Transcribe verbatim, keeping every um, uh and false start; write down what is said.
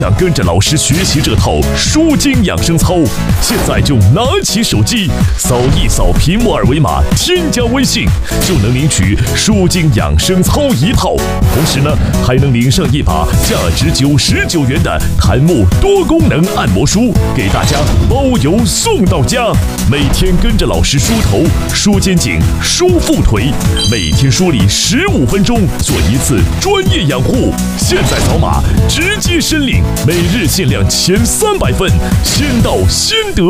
想跟着老师学习这套舒筋养生操，现在就拿起手机，扫一扫屏幕二维码，添加微信，就能领取舒筋养生操一套。同时呢，还能领上一把价值九十九元的檀木多功能按摩梳，给大家包邮送到家。每天跟着老师梳头、梳肩颈、梳腹腿，每天梳理十五分钟，做一次专业养护。现在扫码直接申领。每日限量前三百份，先到先得。